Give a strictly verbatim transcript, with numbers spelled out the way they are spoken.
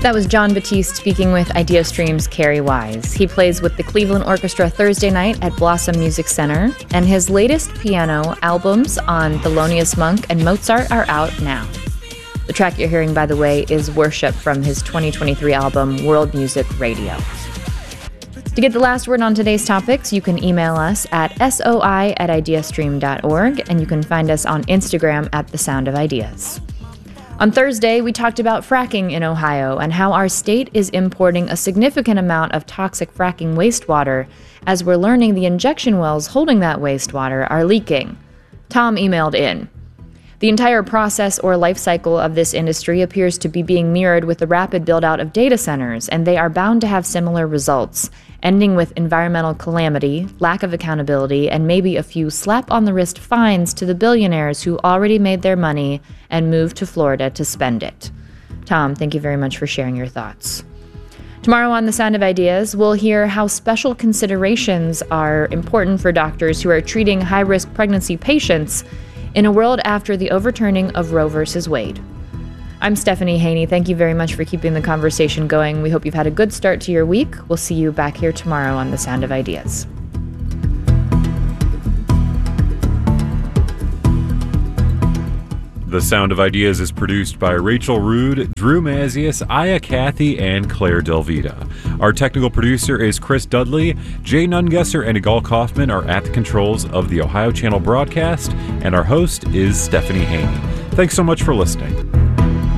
That was Jon Batiste speaking with IdeaStream's Carrie Wise. He plays with the Cleveland Orchestra Thursday night at Blossom Music Center, and his latest piano albums on Thelonious Monk and Mozart are out now. The track you're hearing, by the way, is Worship from his twenty twenty-three album World Music Radio. To get the last word on today's topics, you can email us at soi at ideastream dot org, and you can find us on Instagram at The Sound of Ideas. On Thursday, we talked about fracking in Ohio and how our state is importing a significant amount of toxic fracking wastewater, as we're learning the injection wells holding that wastewater are leaking. Tom emailed in. The entire process or life cycle of this industry appears to be being mirrored with the rapid build-out of data centers, and they are bound to have similar results, ending with environmental calamity, lack of accountability, and maybe a few slap-on-the-wrist fines to the billionaires who already made their money and moved to Florida to spend it. Tom, thank you very much for sharing your thoughts. Tomorrow on The Sound of Ideas, we'll hear how special considerations are important for doctors who are treating high-risk pregnancy patients in a world after the overturning of Roe versus Wade. I'm Stephanie Haney. Thank you very much for keeping the conversation going. We hope you've had a good start to your week. We'll see you back here tomorrow on The Sound of Ideas. The Sound of Ideas is produced by Rachel Rude, Drew Mazius, Aya Cathy, and Claire Delvita. Our technical producer is Chris Dudley. Jay Nungesser and Igal Kaufman are at the controls of the Ohio Channel broadcast, and our host is Stephanie Haney. Thanks so much for listening.